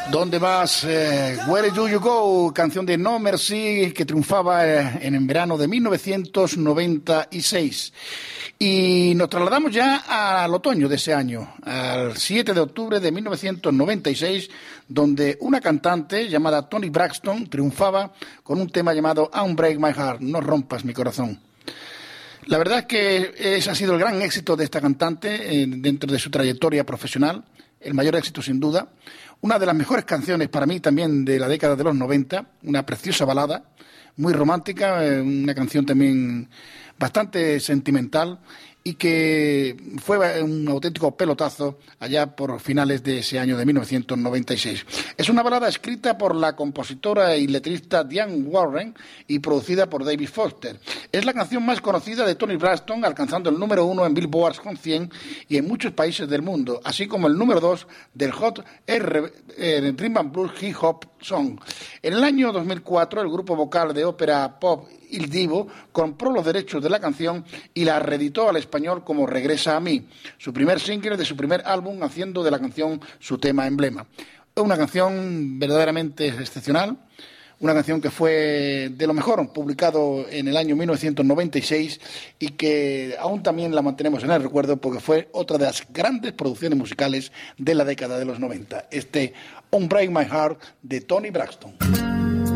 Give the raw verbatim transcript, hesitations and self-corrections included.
¿Dónde vas? Eh, Where Do You Go? Canción de No Mercy que triunfaba eh, en el verano de mil novecientos noventa y seis. Y nos trasladamos ya al otoño de ese año, al siete de octubre de mil novecientos noventa y seis, donde una cantante llamada Toni Braxton triunfaba con un tema llamado Unbreak My Heart, No rompas mi corazón. La verdad es que ese ha sido el gran éxito de esta cantante eh, dentro de su trayectoria profesional, el mayor éxito sin duda. Una de las mejores canciones para mí también de la década de los noventa, una preciosa balada, muy romántica, eh, una canción también bastante sentimental y que fue un auténtico pelotazo allá por finales de ese año de mil novecientos noventa y seis. Es una balada escrita por la compositora y letrista Diane Warren y producida por David Foster. Es la canción más conocida de Toni Braxton, alcanzando el número uno en Billboard con cien y en muchos países del mundo, así como el número dos del Hot R, eh, Rhythm and Blues Hip Hop Song. En el año dos mil cuatro, el grupo vocal de ópera pop Il Divo compró los derechos de la canción y la reeditó al español como Regresa a mí, su primer single de su primer álbum, haciendo de la canción su tema emblema. Es una canción verdaderamente excepcional, una canción que fue de lo mejor publicado en el año mil novecientos noventa y seis y que aún también la mantenemos en el recuerdo porque fue otra de las grandes producciones musicales de la década de los noventa. Este Unbreak My Heart de Toni Braxton.